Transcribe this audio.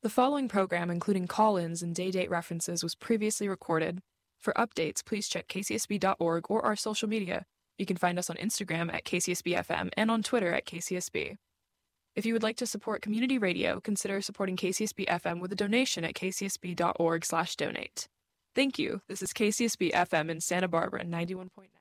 The following program, including call-ins and day-date references, was previously recorded. For updates, please check kcsb.org or our social media. You can find us on Instagram at KCSBFM and on Twitter at KCSB. If you would like to support community radio, consider supporting KCSB-FM with a donation at kcsb.org/donate. Thank you. This is KCSB-FM in Santa Barbara, 91.9.